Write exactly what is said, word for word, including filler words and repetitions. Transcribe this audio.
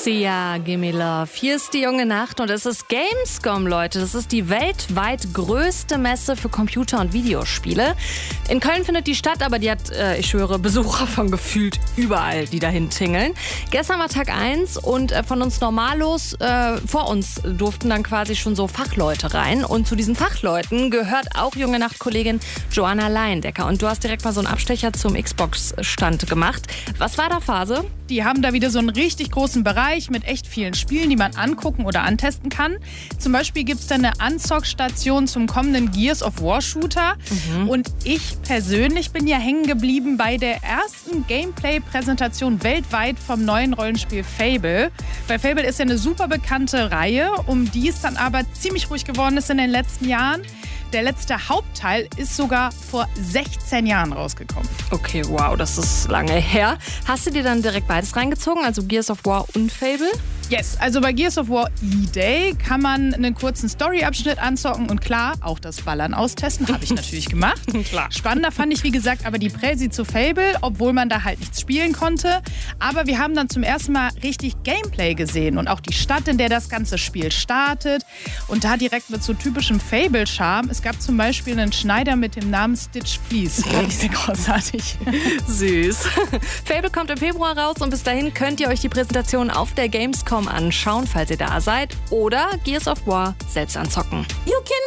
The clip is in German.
Sia, Gimme Love. Hier ist die junge Nacht und es ist Gamescom, Leute. Das ist die weltweit größte Messe für Computer- und Videospiele. In Köln findet die statt, aber die hat, äh, ich schwöre, Besucher von gefühlt überall, die dahin tingeln. Gestern war Tag eins und äh, von uns Normalos, äh, vor uns durften dann quasi schon so Fachleute rein. Und zu diesen Fachleuten gehört auch junge Nacht-Kollegin Joanna Leindecker. Und du hast direkt mal so einen Abstecher zum Xbox-Stand gemacht. Was war da Phase? Die haben da wieder so einen richtig großen Bereich mit echt vielen Spielen, die man angucken oder antesten kann. Zum Beispiel gibt es da eine Unzock-Station zum kommenden Gears of War Shooter. Mhm. Und ich persönlich bin ja hängen geblieben bei der ersten Gameplay-Präsentation weltweit vom neuen Rollenspiel Fable. Weil Fable ist ja eine super bekannte Reihe, um die es dann aber ziemlich ruhig geworden ist in den letzten Jahren. Der letzte Hauptteil ist sogar vor sechzehn Jahren rausgekommen. Okay, wow, das ist lange her. Hast du dir dann direkt beides reingezogen, also Gears of War und Fable? Yes, also bei Gears of War E-Day kann man einen kurzen Story-Abschnitt anzocken und klar, auch das Ballern austesten, habe ich natürlich gemacht. Klar. Spannender fand ich, wie gesagt, aber die Präsi zu Fable, obwohl man da halt nichts spielen konnte. Aber wir haben dann zum ersten Mal richtig Gameplay gesehen und auch die Stadt, in der das ganze Spiel startet. Und da direkt mit so typischem Fable-Charme. Es gab zum Beispiel einen Schneider mit dem Namen Stitch Please. Fand ich sehr großartig. Süß. Fable kommt im Februar raus und bis dahin könnt ihr euch die Präsentation auf der Gamescom anschauen, falls ihr da seid, oder Gears of War selbst anzocken. You can